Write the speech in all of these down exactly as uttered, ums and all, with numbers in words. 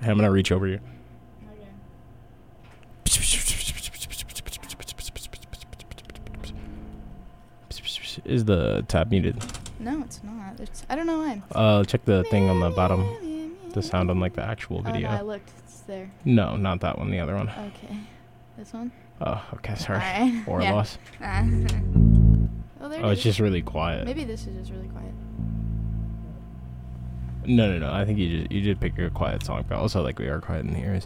Hey, I'm gonna reach over you. Okay. Is the tab muted? No, it's not. It's, I don't know why. Uh, check the thing on the bottom. The sound on like the actual video. Oh, no, I looked. It's there. No, not that one. The other one. Okay. This one? Oh, okay. Sorry. Alright. Or Yeah. loss. Ah. Oh, there it Oh, is. it's just really quiet. Maybe this is just really quiet. No, no, no. I think you just you did pick a quiet song, but also like we are quiet in the ears.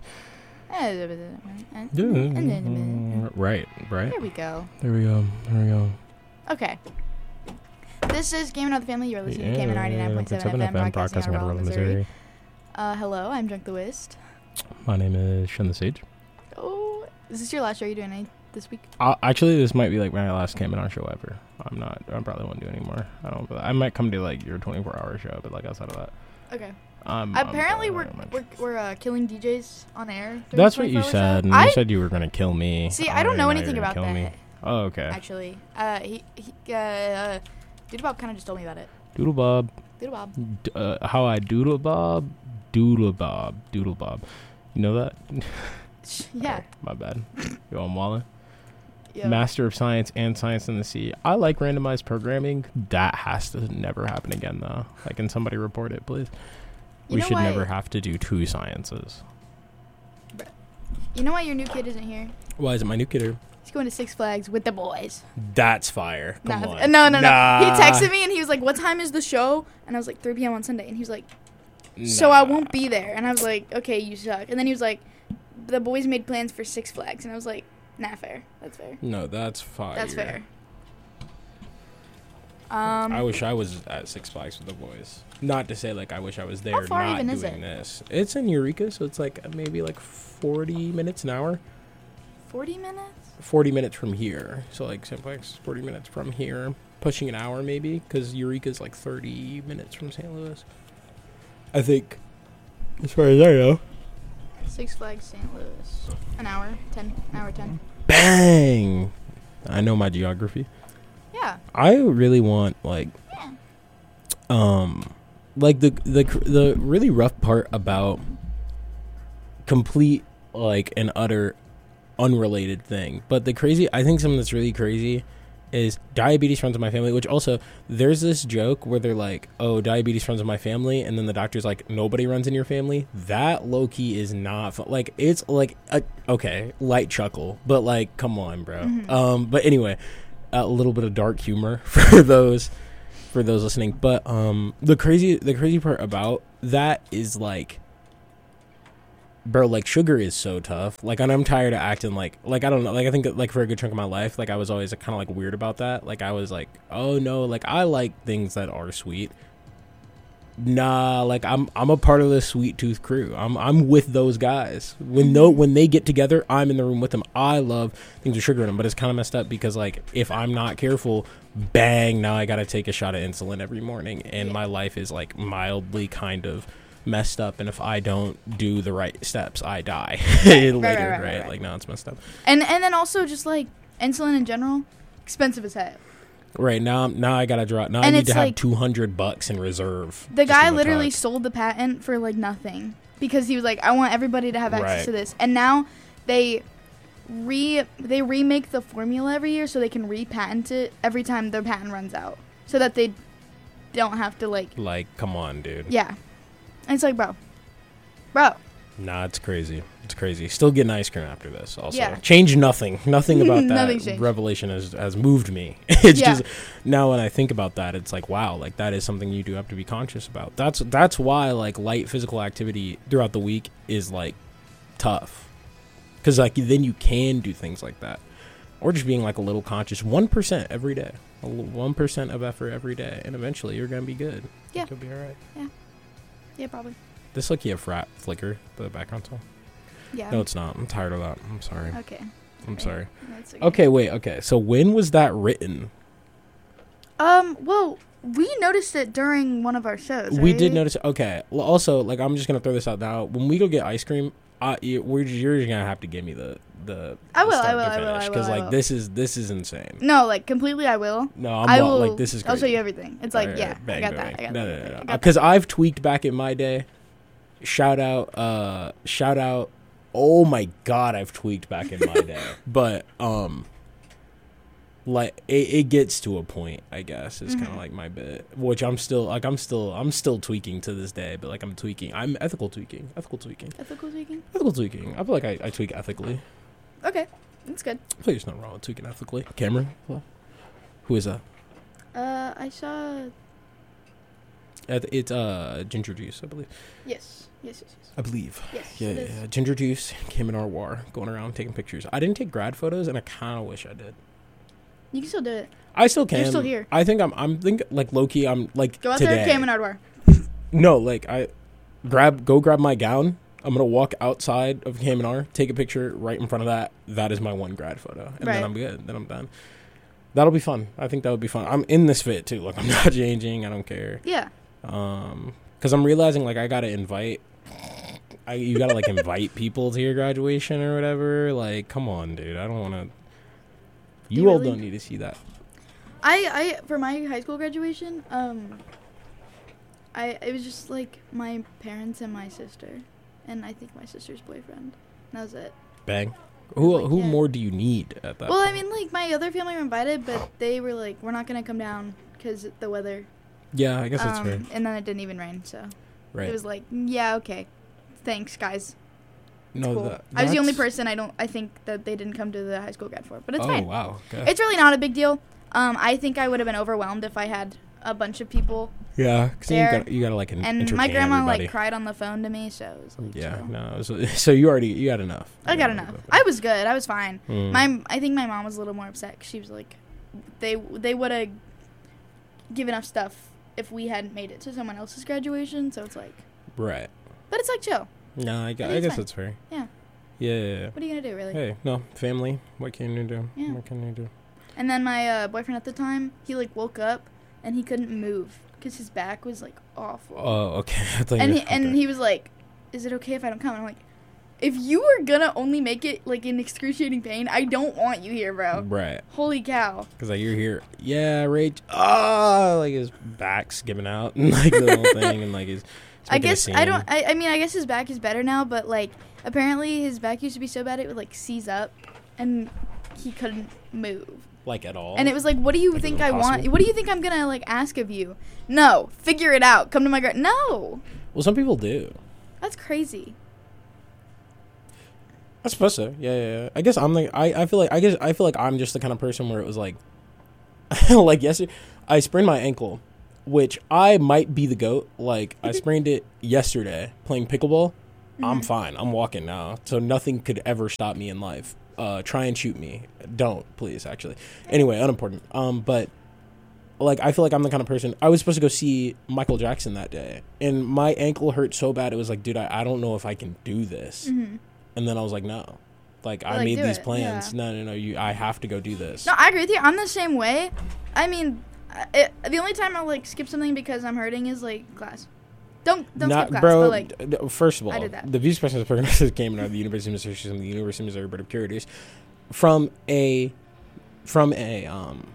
Right, right. There we go. There we go. There we go. Okay. This is Gaming Out the Family. You're listening to Gaming ninety-nine point seven F M, broadcasting out of Rolla, Missouri. Uh, hello, I'm Drunk the Wist. My name is Shun the Sage. Oh, is this your last show you're doing any this week? Uh, actually, this might be like my last came in our show ever. I'm not. I probably won't do anymore. I don't. I might come to like your twenty-four hour show, but like outside of that. Okay. Um, Apparently, we're we're, we're uh, killing D Js on air. That's what you said. And I, you said you were gonna kill me. See, I don't know already anything you're about gonna that. kill me. Oh, okay. Actually, uh, he, he uh, Doodle Bob kind of just told me about it. Doodle Bob. Doodle Bob. D- uh, how I doodle Bob, doodle Bob, doodle Bob. You know that? Yeah. Right, my bad. Yo, I'm Walla. Yo. Master of Science and Science in the Sea. I like randomized programming. That has to never happen again, though. Like, can somebody report it, please? You we know should why- never have to do two sciences. You know why your new kid isn't here? Why is it my new kid here? He's going to Six Flags with the boys. That's fire. Come Nah, on. No, no, Nah. no. He texted me and he was like, "What time is the show?" And I was like, three p.m. on Sunday. And he was like, "So I won't be there." And I was like, "Okay, you suck." And then he was like, "The boys made plans for Six Flags." And I was like, "Nah, fair. That's fair. No, that's fire. That's fair." Um, I wish I was at Six Flags with the boys. Not to say like I wish I was there. How far not even is doing it? this. It's in Eureka, so it's like maybe like forty minutes an hour. forty minutes? forty minutes from here. So like Six Flags, forty minutes from here, pushing an hour maybe, because Eureka's like thirty minutes from Saint Louis. I think, as far as I know. Six Flags Saint Louis. An hour, ten, an hour ten. Bang! I know my geography. Yeah. I really want like, Yeah. um, like the the the really rough part about complete like an utter unrelated thing, but the crazy I think something that's really crazy is diabetes runs in my family, which also there's this joke where they're like, oh, diabetes runs in my family, and then the doctor's like, nobody runs in your family. That low-key is not fun. Like, it's like a, okay, light chuckle, but like, come on, bro. Mm-hmm. Um but anyway, a little bit of dark humor for those for those listening, but um the crazy the crazy part about that is like, bro, like sugar is so tough. Like, and I'm tired of acting like, like I don't know. Like, I think like for a good chunk of my life, like I was always kind of like weird about that. Like I was like, oh no, like I like things that are sweet. Nah, like I'm I'm a part of the sweet tooth crew. I'm I'm with those guys. When no when they get together, I'm in the room with them. I love things with sugar in them, but it's kind of messed up because like if I'm not careful, bang, now I gotta take a shot of insulin every morning, and my life is like mildly kind of messed up, and if I don't do the right steps, I die later, right, right, right, right, right. Like, now it's messed up. And and then also just like insulin in general, expensive as hell. Right, now now I gotta draw. Now And I need it's to have like- two hundred bucks in reserve. The just guy in the literally truck. sold the patent for like nothing because he was like, I want everybody to have access Right. to this. And now they re they remake the formula every year so they can repatent it every time their patent runs out, so that they don't have to like Like, come on, dude. yeah. And it's like, bro, bro. Nah, it's crazy. It's crazy. Still getting ice cream after this. Also, Yeah. change nothing. Nothing about Nothing's that changed. revelation has has moved me. It's Yeah. just now when I think about that, it's like, wow, like that is something you do have to be conscious about. That's that's why like light physical activity throughout the week is like tough, because like then you can do things like that, or just being like a little conscious, one percent every day, one percent of effort every day, and eventually you're gonna be good. Yeah. You'll be all right. Yeah, probably. This look a frat flicker, the background song. Yeah. No, it's not. I'm tired of that. I'm sorry. Okay. I'm Right. sorry. That's Okay, wait. Okay, so when was that written? Um. Well, we noticed it during one of our shows. We right? did notice. Okay. Well, also, like, I'm just gonna throw this out now. When we go get ice cream, uh, you, we're you're just gonna have to give me the the. I the will, I start will, to I will, finish, I will, Because I like will. this is this is insane. No, like completely. I will. No, I'm I wa- will. like this is. I'll Crazy. show you everyeverything. It's like Alright, yeah, alright, bang, I got bang, that. I bang. got no, that. no, no, I no. got Because that. I've tweaked back in my day. shout out, uh, shout out. Oh my God, I've tweaked back in my day, but um, like it, it gets to a point. I guess it's mm-hmm. kind of like my bit, which I'm still like I'm still I'm still tweaking to this day. But like I'm tweaking, I'm ethical tweaking, ethical tweaking, ethical tweaking, ethical tweaking. I feel like I, I tweak ethically. Okay, that's good. I feel like there's nothing wrong with tweaking ethically. Cameron, who is that? Uh, I saw. It's uh ginger juice, I believe. Yes, yes, yes, yes. I believe. Yes. Yeah, yeah, yeah. Ginger juice came in our war, going around taking pictures. I didn't take grad photos, and I kind of wish I did. You can still do it. I still can. You're still here. I think I'm. I'm think like low key. I'm like go out today. there, Cam and Ardwar. No, like I grab, go grab my gown. I'm gonna walk outside of Cam and R, take a picture right in front of that. That is my one grad photo, and right. then I'm good. Then I'm done. That'll be fun. I think that would be fun. I'm in this fit too. Like I'm not changing. I don't care. Yeah. Um, because I'm realizing like I gotta invite. I you gotta like invite people to your graduation or whatever. Like, come on, dude. I don't want to. You, you all really? Don't need to see that. I, I for my high school graduation, um, I it was just like my parents and my sister, and I think my sister's boyfriend. That was it. Bang. Who like, who yeah. more do you need at that? Well, point? I mean, like my other family were invited, but they were like, "We're not gonna come down because the weather." Yeah, I guess that's um, fair. And then it didn't even rain, so right. It was like, yeah, okay, thanks, guys. It's no, cool. that, I was the only person I don't. I think that they didn't come to the high school grad for, but it's oh, fine. Oh wow, okay. It's really not a big deal. Um, I think I would have been overwhelmed if I had a bunch of people. Yeah, because you got you got to like en- and my grandma everybody. like cried on the phone to me, so it was like yeah, chill. no. It was, so you already you got enough. I got enough. I was good. I was fine. Mm. My I think my mom was a little more upset. 'Cause she was like, they they would have given us stuff if we hadn't made it to someone else's graduation. So it's like right. But it's like chill. No, I, I, I I guess fine. that's fair. Yeah. Yeah, yeah, yeah. What are you gonna do, really? Hey, no, family. What can you do? Yeah. What can you do? And then my uh, boyfriend at the time, he like woke up and he couldn't move because his back was like awful. Oh, okay. and he, and he was like, "Is it okay if I don't come?" And I'm like, "If you are gonna only make it like in excruciating pain, I don't want you here, bro." Right. Holy cow. Because like you're here, yeah, Rach. Ah, oh, like his back's giving out and like the whole thing, and like his. I guess I don't. I, I mean, I guess his back is better now, but like apparently his back used to be so bad it would like seize up, and he couldn't move. Like at all. And it was like, what do you like think I want? What do you think I'm gonna like ask of you? No, figure it out. Come to my gra- No. Well, some people do. That's crazy. I suppose so. Yeah, yeah, yeah. I guess I'm like I, I feel like I guess I feel like I'm just the kind of person where it was like, like yesterday, I sprained my ankle, which I might be the goat. Like I sprained it yesterday playing pickleball. Mm-hmm. I'm fine. I'm walking now, so nothing could ever stop me in life. Uh, try and shoot me. Don't, please, actually. Anyway, unimportant. Um, but, like, I feel like I'm the kind of person... I was supposed to go see Michael Jackson that day, and my ankle hurt so bad, it was like, dude, I, I don't know if I can do this. Mm-hmm. And then I was like, no. Like, I like, made these it. plans. Yeah. No, no, no, you. I have to go do this. No, I agree with you. I'm the same way. I mean, it, the only time I'll, like, skip something because I'm hurting is, like, class. Don't don't Not, skip class, bro, but, like... d- d- first of all, I did that. the views expressions of programs came out of the University of Missouri and the University of Missouri Board of Curators. From a, from a, um,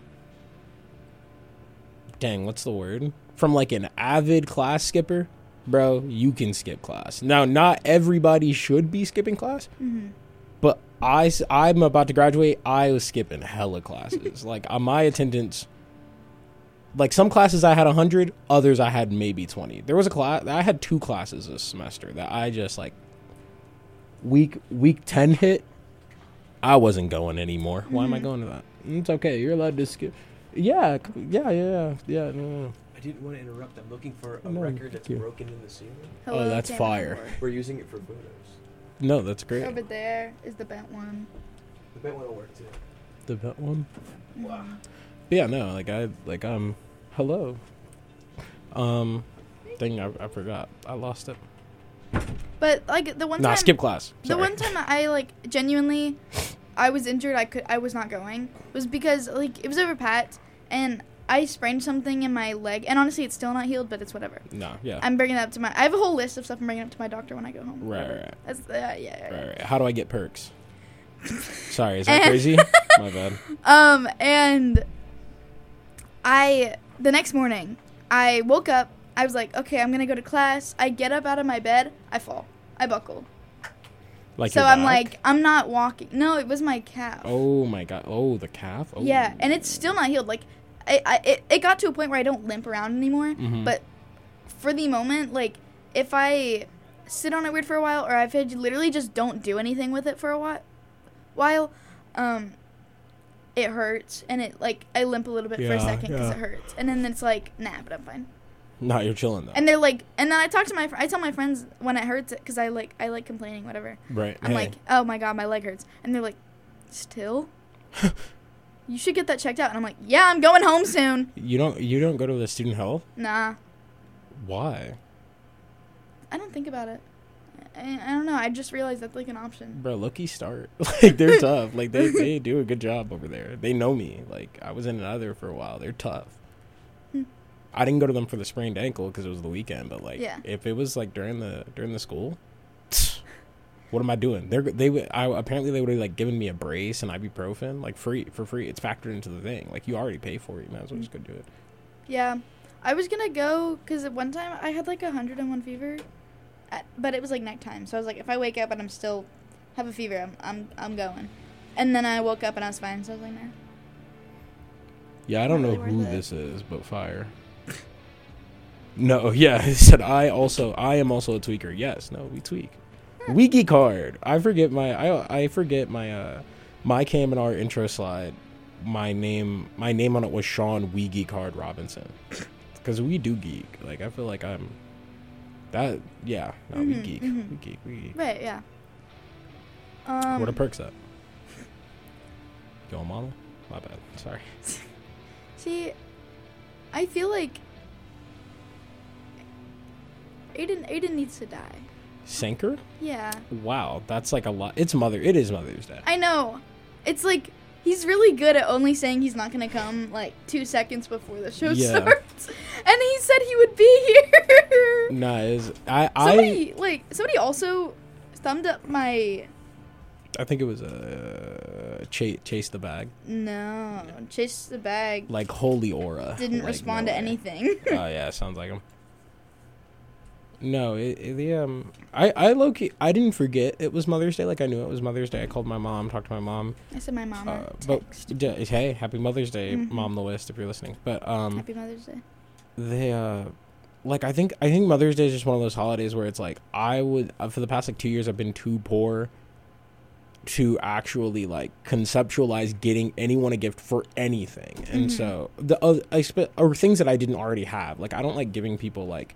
dang, what's the word? From like an avid class skipper, bro, you can skip class. Now, not everybody should be skipping class, Mm-hmm. but I, I'm about to graduate, I was skipping hella classes. Like, uh, my attendance, like some classes I had one hundred, others I had maybe twenty. There was a class, I had two classes this semester that I just like, week, week ten hit, I wasn't going anymore. Mm-hmm. Why am I going to that? It's okay. You're allowed to skip. Yeah, yeah, yeah, yeah. No, no. I didn't want to interrupt. I'm looking for a No, record that's you. broken in the ceiling. Hello, Oh, that's Cameron fire. Ward. We're using it for photos. No, that's great. Over there is the bent one. The bent one will work too. The vet one. Wow. But yeah, no, like I, like um, hello. Um, thing I, I forgot. I lost it. But like the one Nah, time, skip class. the Sorry. one time I like genuinely, I was injured. I could, I was not going. Was because like it was over Pat, and I sprained something in my leg. And honestly, it's still not healed, but it's whatever. No, yeah. I'm bringing it up to my. I have a whole list of stuff I'm bringing up to my doctor when I go home. Right, Whatever. right. That's uh, yeah, yeah, Right, yeah. right. How do I get perks? Sorry, is that And- crazy? My bad. Um, and I the next morning I woke up I was like, okay, I'm gonna go to class. I get up out of my bed, I fall, I buckle. Like so your I'm back? like, I'm not walking. No, it was my calf. Oh my god! Oh, the calf. Oh. Yeah, and it's still not healed. Like, I, I it, it got to a point where I don't limp around anymore. Mhm. But for the moment, like, if I sit on it weird for a while, or if I literally just don't do anything with it for a while, while, um, it hurts, and it like I limp a little bit for a Yeah, second because yeah. it hurts, and then it's like, nah, but I'm fine. No, you're chilling though. And they're like, and then I talk to my, fr- I tell my friends when it hurts, because I like, I like complaining, whatever. Right. I'm Hey. like, oh my god, my leg hurts, and they're like, still? You should get that checked out. And I'm like, yeah, I'm going home soon. You don't. You don't go to the student health. Nah, Why, I don't think about it. I, I don't know. I just realized that's like an option. bro? Lucky start. Like they're tough. Like they they do a good job over there. They know me. Like I was in another for a while. They're tough. Hmm. I didn't go to them for the sprained ankle because it was the weekend. But like, Yeah. if it was like during the during the school, what am I doing? They're they would. I apparently they would have like given me a brace and ibuprofen like free for free. It's factored into the thing. Like you already pay for it. You might as well just go do it. Yeah, I was gonna go because at one time I had like a hundred and one fever, at, but it was like nighttime. So I was like, if I wake up and I'm still have a fever, I'm I'm I'm going. And then I woke up and I was fine. So I was like, nah. Yeah, I don't Not know really who worth it. this is, but fire. No, yeah, he said I also I am also a tweaker. Yes, no, we tweak. We geek hard. I forget my I I forget my uh my Cam and our intro slide. My name my name on it was Sean We Geek Hard Robinson. Cuz we do geek. Like I feel like I'm that yeah, no, we Mhm, geek. mhm. We geek. We geek. Right? Yeah. Um. What are perks up? You on model? My bad. Sorry. See, I feel like Aiden Aiden needs to die. Sinker? Yeah, Wow, that's like a lot. It's mother. It is Mother's Day. I know. It's like he's really good at only saying he's not gonna come like two seconds before the show Yeah. starts, and he said he would be here. Nah, is I I Somebody like somebody also thumbed up my I think it was uh chase chase the bag no chase the bag. like holy aura. Didn't Like, respond no to way. anything. Oh yeah, sounds like him. No, it, it the um I I low key I didn't forget it was Mother's Day. Like I knew it was Mother's Day. I called my mom, talked to my mom. I said my mom. Uh, or but text. d- hey, happy Mother's Day, Mhm. Mom Lewis, if you're listening. But um Happy Mother's Day. they uh like I think I think Mother's Day is just one of those holidays where it's like I would uh, for the past like two years I've been too poor to actually like conceptualize getting anyone a gift for anything, and Mhm. so the uh, I spe- or things that I didn't already have. Like I don't like giving people like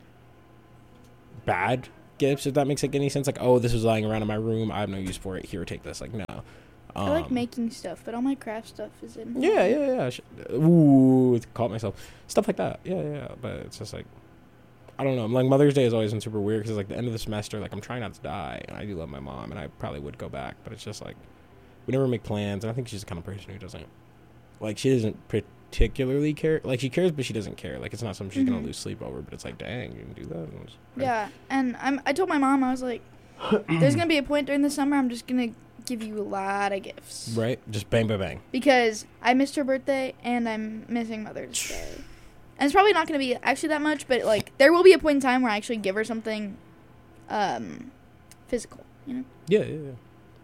bad gifts, if that makes like any sense. Like, oh, this is lying around in my room, I have no use for it, here, take this. Like, no. um, I like making stuff, but all my craft stuff is in. yeah yeah yeah sh- ooh, caught myself, stuff like that. Yeah yeah yeah. But it's just like I don't know, like Mother's Day has always been super weird because it's like the end of the semester, like I'm trying not to die, and I do love my mom, and I probably would go back, but it's just like we never make plans, and I think she's the kind of person who doesn't like she doesn't particularly care. Like she cares, but she doesn't care. Like it's not something she's Mhm. gonna lose sleep over. But it's like, dang, you can do that. And it's- Yeah, and I'm. I told my mom I was like, "There's gonna be a point during the summer I'm just gonna give you a lot of gifts right, just bang bang bang. because I missed her birthday and I'm missing Mother's Day, and it's probably not gonna be actually that much, but like there will be a point in time where I actually give her something, um, physical. You know. Yeah yeah yeah.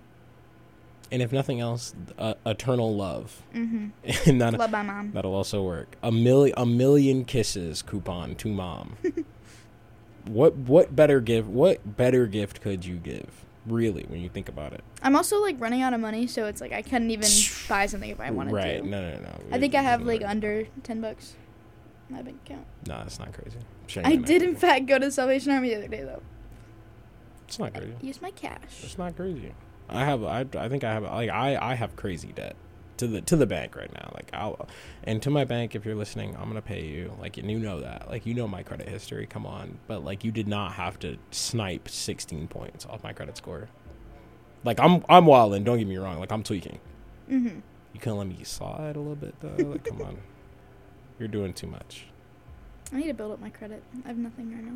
And if nothing else, uh, eternal love, Mm-hmm. and that Love my mom. that'll also work. A million a million kisses coupon to mom. What what better gift? What better gift could you give? Really, when you think about it. I'm also like running out of money, so it's like I couldn't even buy something if I wanted right? to. No, no, no. I think It I have doesn't like work. under ten bucks in my bank account. No, that's not crazy. I'm sure I you're not did in crazy. fact go to Salvation Army the other day though. It's not crazy. Use my cash. It's not crazy. I have. I, I think I have. Like I. I have crazy debt to the to the bank right now. Like I'll and to my bank. If you're listening, I'm gonna pay you. Like and you know that. Like you know my credit history. Come on. But like you did not have to snipe sixteen points off my credit score. Like I'm. I'm wilding. Don't get me wrong. Like I'm tweaking. Mm-hmm. You couldn't let me slide a little bit though. Like come on. You're doing too much. I need to build up my credit. I have nothing right now.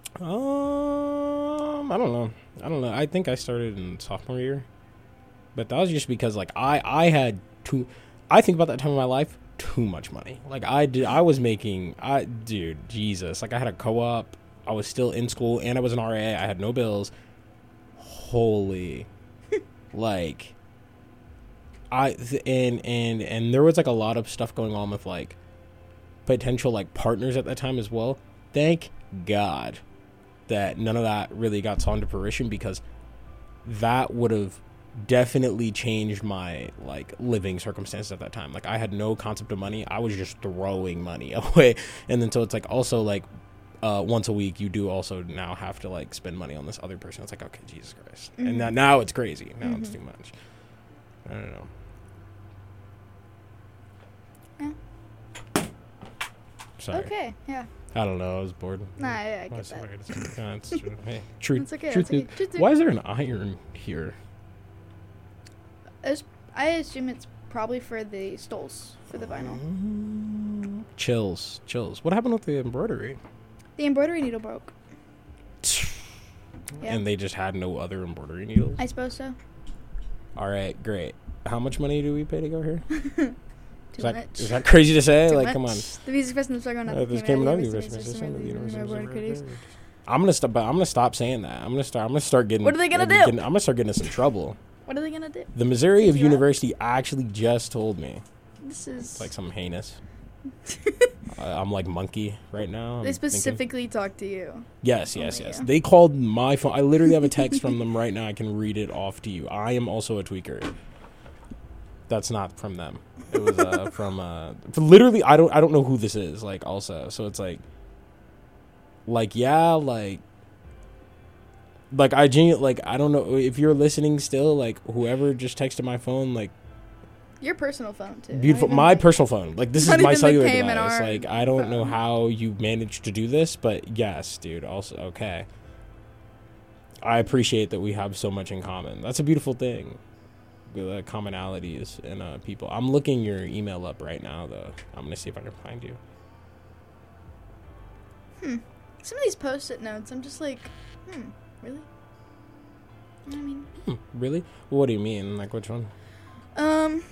Um, I don't know. I don't know. I think I started in sophomore year, but that was just because like I I had two. I think about that time of my life. too much money. Like I did, I was making, I dude, Jesus. Like I had a co-op. I was still in school, and I was an R A. I had no bills. Holy, like, I th- and and and there was like a lot of stuff going on with like potential like partners at that time as well. Thank God that none of that really got saw into fruition, because that would have definitely changed my like living circumstances at that time. Like I had no concept of money. I was just throwing money away. And then so it's like also like uh once a week you do also now have to like spend money on this other person. It's like, okay, Jesus Christ. Mm-hmm. And that, now it's crazy. Now mm-hmm. it's too much. I don't know. Yeah. Sorry. Okay, yeah. I don't know. I was bored. Nah, yeah, I get that. No, it's true. Hey, truth. It's okay. Truth That's is, okay. Truth why is there an iron here? It's, I assume it's probably for the stoles for the vinyl. Um, chills, chills. What happened with the embroidery? The embroidery needle broke. Yeah. And they just had no other embroidery needles? I suppose so. All right, great. How much money do we pay to go here? Too is, that, much. is that crazy to say? Too like, much. come on. The music festival are going Uh, this came out of the university. I'm gonna stop. I'm gonna stop saying that. I'm gonna start. I'm gonna start getting. What are they gonna do? Getting, I'm gonna start getting in some trouble. What are they gonna do? The Missouri of Take you out? University actually just told me. This is It's like something heinous. uh, I'm like monkey right now. They I'm specifically thinking. talked to you. Yes, yes, Only yes. you. They called my phone. I literally have a text from them right now. I can read it off to you. I am also a tweaker. That's not from them. It was uh, from uh, literally. I don't. I don't know who this is. Like also, so it's like, like yeah, like, like I genu- like I don't know if you're listening still. Like whoever just texted my phone, like. Your personal phone too. Beautiful. Not even, My like, personal phone. Like this is not my even the cellular Cayman device. R Like I don't know phone. how you managed to do this, but yes, dude. Also, okay. I appreciate that we have so much in common. That's a beautiful thing. The uh, commonalities in uh, people. I'm looking your email up right now, though. I'm gonna see if I can find you. Hmm. Some of these post-it notes, I'm just like, hmm, really? I mean, Hmm, really? What do you mean? Like which one? um,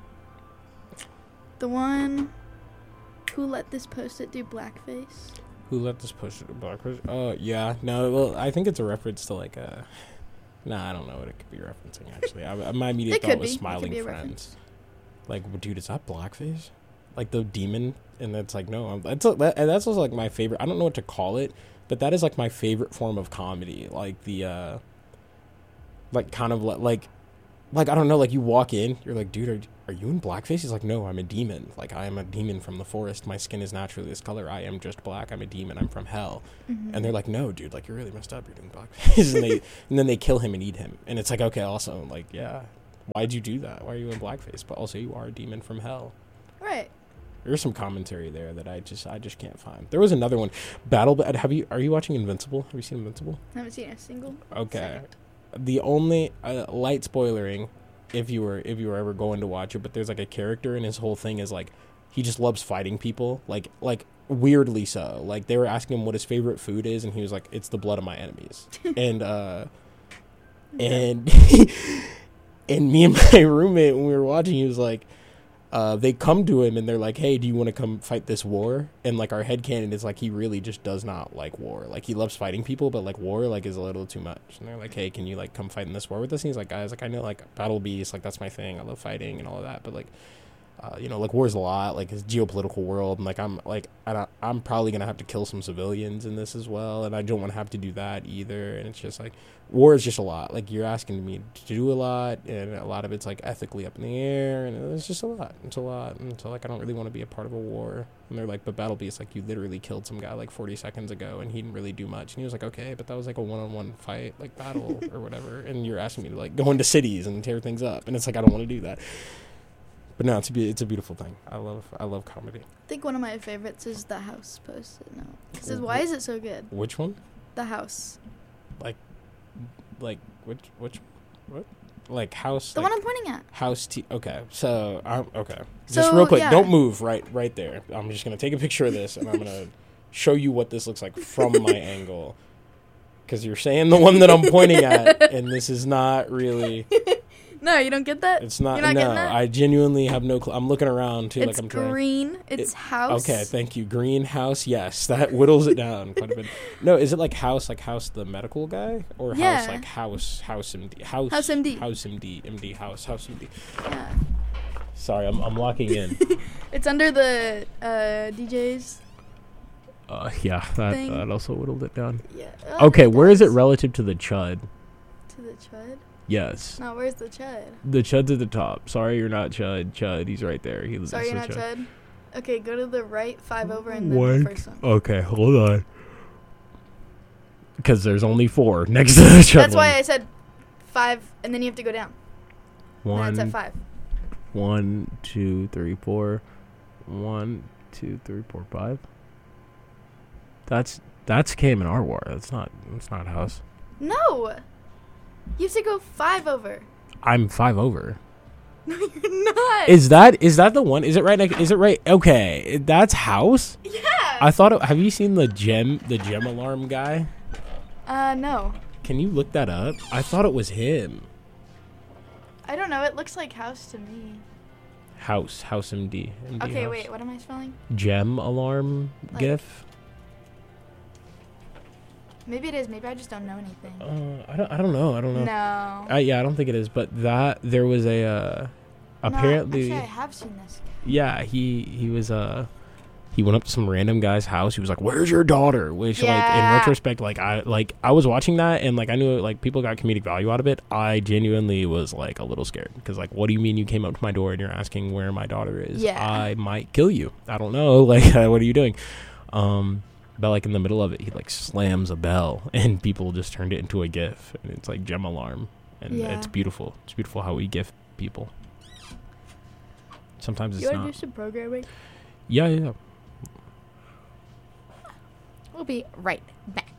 the one who let this post-it do blackface. Who let this push it backwards? Oh yeah. No. Well, I think it's a reference to like a. Nah, I don't know what it could be referencing. Actually, I, my immediate It thought could was be. It could Smiling be a Friends. reference. Like, dude, is that blackface? Like the demon, and it's like no. That's a, that, and that's also like my favorite. I don't know what to call it, but that is like my favorite form of comedy. Like the, uh like kind of like like, like I don't know. Like you walk in, you're like, dude, are are you in blackface? He's like, no, I'm a demon. Like I am a demon from the forest. My skin is naturally this color. I am just black. I'm a demon. I'm from hell. Mm-hmm. And they're like, no, dude, like you're really messed up. You're doing blackface. and they and then they kill him and eat him. And it's like, okay, also like, yeah, why'd you do that? Why are you in blackface? But also, you are a demon from hell. Right. There's some commentary there that I just I just can't find. There was another one, Battle. Have you are you watching Invincible? Have you seen Invincible? I haven't seen a single. Okay. second. The only uh, light spoilering, if you were if you were ever going to watch it, but there's like a character and his whole thing is like he just loves fighting people, like like weirdly so. Like they were asking him what his favorite food is, and he was like, "It's the blood of my enemies." and uh, and and me and my roommate when we were watching, he was like. Uh, they come to him and they're like, hey, do you want to come fight this war? And like our headcanon is like he really just does not like war. Like he loves fighting people, but like war like is a little too much. And they're like, hey, can you like come fight in this war with us? And he's like, guys, like I know like Battle Beast, like that's my thing. I love fighting and all of that, but like uh, you know, like war's a lot, like it's geopolitical world, and like I'm like I I'm probably gonna have to kill some civilians in this as well, and I don't want to have to do that either. And it's just like war is just a lot. Like you're asking me to do a lot, and a lot of it's like ethically up in the air, and it's just a lot. It's a lot, and so like I don't really want to be a part of a war. And they're like, but Battle Beast, like you literally killed some guy like forty seconds ago, and he didn't really do much. And he was like, okay, but that was like a one-on-one fight, like battle or whatever. And you're asking me to like go into cities and tear things up, and it's like I don't want to do that. But no, it's a be- it's a beautiful thing. I love I love comedy. I think one of my favorites is the house post-it note. It says, why is it so good? Which one? The house. Like, like which which what? Like house. The like one I'm pointing at. House T. Okay, so um, okay, just So, real quick, yeah. don't move right right there. I'm just gonna take a picture of this and I'm gonna show you what this looks like from my angle, because you're saying the one that I'm pointing at, and this is not really. No, you don't get that? It's not. You're not no, getting that? I genuinely have no clue. I'm looking around too, It's like I'm trying. green. It's It- house. Okay, thank you. Greenhouse, yes, that whittles it down quite a bit. No, is it like House, like House the medical guy, or House Yeah. like House House M D House House M D. House M D M D House House M D? Yeah. Sorry, I'm I'm locking in. It's under the uh, D Js. uh, yeah, that Thing. that also whittled it down. Yeah. Oh, Okay, where is it does. relative to the Chud? To the Chud? Yes, No, where's the Chud? the Chud's at the top. Sorry, you're not Chud. Chud, he's right there. He Sorry, you're not the Chud. Okay, go to the right, five over, and then One. the first one. Okay, hold on. Because there's only four next to the Chud. That's one. why I said five, and then you have to go down. One. And that's at five. One, two, three, four. One, two, three, four, five. That's that's Cayman R War. That's not that's not House. No! You have to go five over. I'm five over. No, you're not. Is that is that the one? Is it right next? Is it right? Okay, that's House. yeah. I thought. It, have you seen the gem the gem alarm guy? uh, no. Can you look that up? I thought it was him. I don't know. It looks like house to me. House House M D. M D Okay, House. wait. What am I spelling? Gem alarm Like- gif. Maybe it is. Maybe I just don't know anything. Uh, I don't. I don't know. I don't know. No. Uh, yeah, I don't think it is. But that there was a. Uh, No, apparently, actually, I have seen this. yeah. He he was uh. He went up to some random guy's house. He was like, "Where's your daughter?" Which, like, in Yeah. retrospect, like I like I was watching that and like I knew like people got comedic value out of it. I genuinely was like a little scared because like, what do you mean you came up to my door and you're asking where my daughter is? Yeah. I might kill you. I don't know. Like, what are you doing? Um, but like in the middle of it, he like slams a bell and people just turned it into a GIF and it's like gem alarm and Yeah. it's beautiful. It's beautiful how we GIF people. Sometimes it's You want to not. do some programming? Yeah, yeah. We'll be right back.